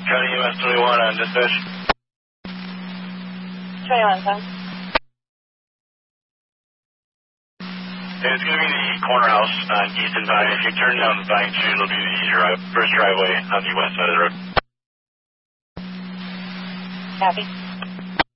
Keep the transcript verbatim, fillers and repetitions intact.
County U S twenty-one on dispatch. twenty-one, son. It's going to be the corner house on East and Vine. If you turn down Vine two, it'll be the drive, first driveway on the west side of the road. Copy.